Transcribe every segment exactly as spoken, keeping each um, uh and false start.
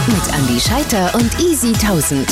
Mit Andi Scheiter und Easy tausend.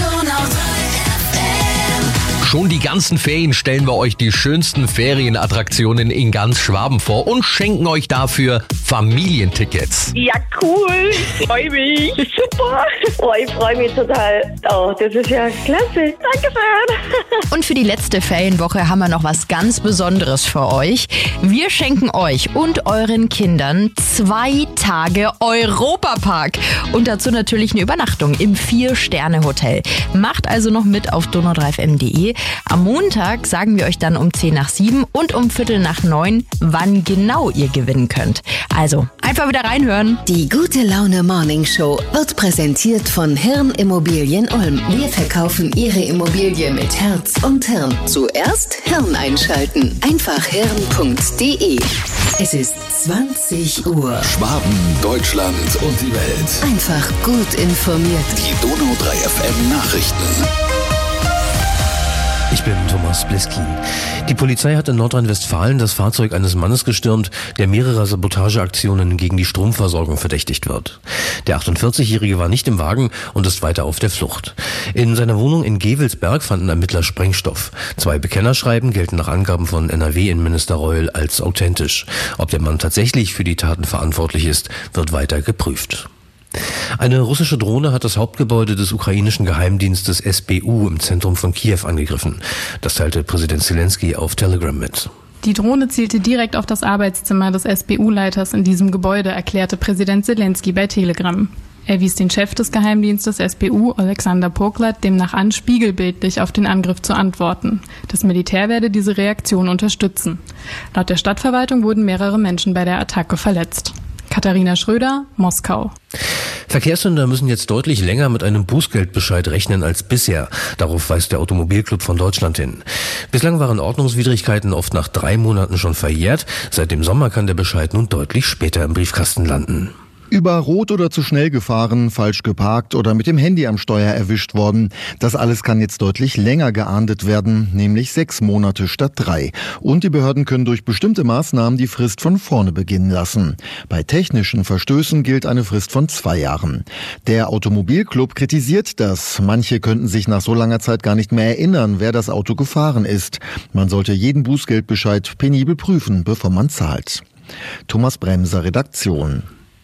Schon die ganzen Ferien stellen wir euch die schönsten Ferienattraktionen in ganz Schwaben vor und schenken euch dafür Familientickets. Ja, cool. Ich freue mich. Super. Oh, ich freue mich total. Oh, das ist ja klasse. Dankeschön. Und für die letzte Ferienwoche haben wir noch was ganz Besonderes für euch. Wir schenken euch und euren Kindern zwei Tage Europapark. Und dazu natürlich eine Übernachtung im Vier-Sterne-Hotel. Macht also noch mit auf donau drei f m punkt d e. Am Montag sagen wir euch dann um zehn nach sieben und um viertel nach neun, wann genau ihr gewinnen könnt. Also, einfach wieder reinhören. Die Gute Laune Morning Show wird präsentiert von Hirn Immobilien Ulm. Wir verkaufen Ihre Immobilie mit Herz und Hirn. Zuerst Hirn einschalten. Einfach hirn punkt d e. Es ist zwanzig Uhr. Schwaben, Deutschland und die Welt. Einfach gut informiert. Die Donau drei F M Nachrichten. Ich bin Thomas Bliskin. Die Polizei hat in Nordrhein-Westfalen das Fahrzeug eines Mannes gestürmt, der mehrerer Sabotageaktionen gegen die Stromversorgung verdächtigt wird. Der achtundvierzigjährige war nicht im Wagen und ist weiter auf der Flucht. In seiner Wohnung in Gevelsberg fanden Ermittler Sprengstoff. Zwei Bekennerschreiben gelten nach Angaben von N R W-Innenminister Reul als authentisch. Ob der Mann tatsächlich für die Taten verantwortlich ist, wird weiter geprüft. Eine russische Drohne hat das Hauptgebäude des ukrainischen Geheimdienstes S B U im Zentrum von Kiew angegriffen. Das teilte Präsident Zelensky auf Telegram mit. Die Drohne zielte direkt auf das Arbeitszimmer des S B U-Leiters in diesem Gebäude, erklärte Präsident Zelensky bei Telegram. Er wies den Chef des Geheimdienstes S B U, Alexander Poklat, demnach an, spiegelbildlich auf den Angriff zu antworten. Das Militär werde diese Reaktion unterstützen. Laut der Stadtverwaltung wurden mehrere Menschen bei der Attacke verletzt. Katharina Schröder, Moskau. Verkehrssünder müssen jetzt deutlich länger mit einem Bußgeldbescheid rechnen als bisher. Darauf weist der Automobilclub von Deutschland hin. Bislang waren Ordnungswidrigkeiten oft nach drei Monaten schon verjährt. Seit dem Sommer kann der Bescheid nun deutlich später im Briefkasten landen. Über Rot oder zu schnell gefahren, falsch geparkt oder mit dem Handy am Steuer erwischt worden. Das alles kann jetzt deutlich länger geahndet werden, nämlich sechs Monate statt drei. Und die Behörden können durch bestimmte Maßnahmen die Frist von vorne beginnen lassen. Bei technischen Verstößen gilt eine Frist von zwei Jahren. Der Automobilclub kritisiert das. Manche könnten sich nach so langer Zeit gar nicht mehr erinnern, wer das Auto gefahren ist. Man sollte jeden Bußgeldbescheid penibel prüfen, bevor man zahlt. Thomas Bremser, Redaktion.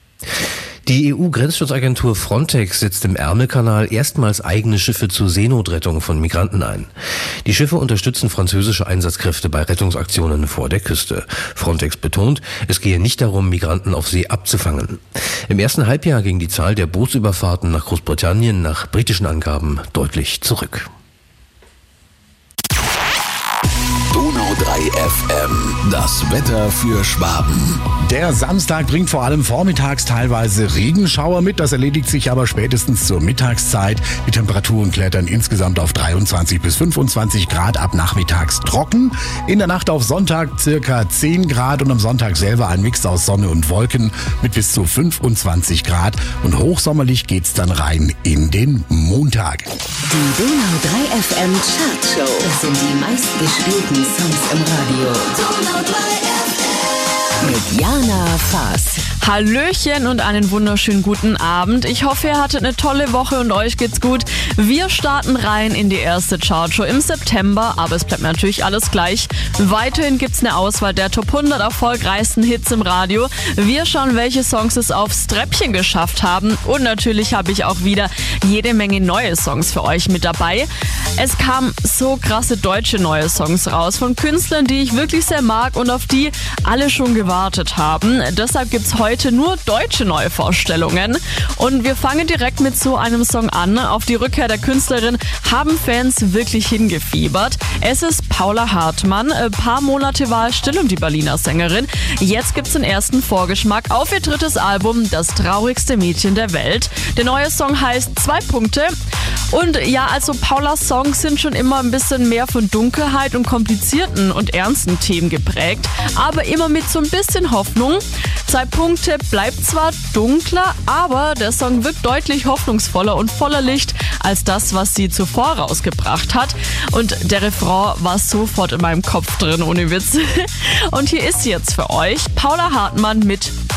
Die E U-Grenzschutzagentur Frontex setzt im Ärmelkanal erstmals eigene Schiffe zur Seenotrettung von Migranten ein. Die Schiffe unterstützen französische Einsatzkräfte bei Rettungsaktionen vor der Küste. Frontex betont, es gehe nicht darum, Migranten auf See abzufangen. Im ersten Halbjahr ging die Zahl der Bootsüberfahrten nach Großbritannien nach britischen Angaben deutlich zurück. Donau drei F M, das Wetter für Schwaben. Der Samstag bringt vor allem vormittags teilweise Regenschauer mit. Das erledigt sich aber spätestens zur Mittagszeit. Die Temperaturen klettern insgesamt auf dreiundzwanzig bis fünfundzwanzig Grad, ab nachmittags trocken. In der Nacht auf Sonntag circa zehn Grad und am Sonntag selber ein Mix aus Sonne und Wolken mit bis zu fünfundzwanzig Grad. Und hochsommerlich geht's dann rein in den Montag. Die Donau drei F M Chartshow. Das sind die meistgespielten Songs im Radio. Donau drei F M. Mit Jana Faas. Hallöchen und einen wunderschönen guten Abend. Ich hoffe, ihr hattet eine tolle Woche und euch geht's gut. Wir starten rein in die erste Chartshow im September, aber es bleibt natürlich alles gleich. Weiterhin gibt's eine Auswahl der Top hundert erfolgreichsten Hits im Radio. Wir schauen, welche Songs es aufs Treppchen geschafft haben. Und natürlich habe ich auch wieder jede Menge neue Songs für euch mit dabei. Es kamen so krasse deutsche neue Songs raus von Künstlern, die ich wirklich sehr mag und auf die alle schon gewartet haben. Deshalb gibt's heute Heute nur deutsche Neuvorstellungen und wir fangen direkt mit so einem Song an. Auf die Rückkehr der Künstlerin haben Fans wirklich hingefiebert. Es ist Paula Hartmann. Ein paar Monate war es still um die Berliner Sängerin. Jetzt gibt's den ersten Vorgeschmack auf ihr drittes Album, Das traurigste Mädchen der Welt. Der neue Song heißt Zwei Punkte. Und ja, also Paulas Songs sind schon immer ein bisschen mehr von Dunkelheit und komplizierten und ernsten Themen geprägt, aber immer mit so ein bisschen Hoffnung. Zwei Punkte bleibt zwar dunkler, aber der Song wirkt deutlich hoffnungsvoller und voller Licht als das, was sie zuvor rausgebracht hat. Und der Refrain war sofort in meinem Kopf drin, ohne Witz. Und hier ist sie jetzt für euch Paula Hartmann mit